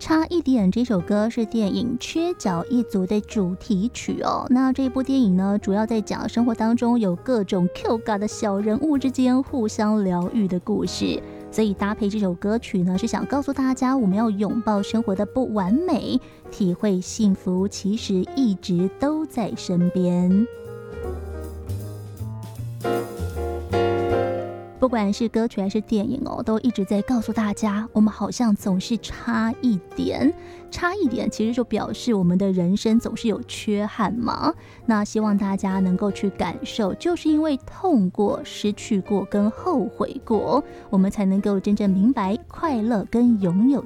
差一点这首歌是电影《缺角一族》的主题曲哦。那这部电影呢，主要在讲生活当中有各种 Q 嘎的小人物之间互相疗愈的故事。所以搭配这首歌曲呢，是想告诉大家，我们要拥抱生活的不完美，体会幸福其实一直都在身边。不管是歌曲还是电影哦，都一直在告诉大家，我们好像总是差一点，差一点其实就表示我们的人生总是有缺憾嘛。那希望大家能够去感受，就是因为痛过、失去过跟后悔过，我们才能够真正明白快乐跟拥有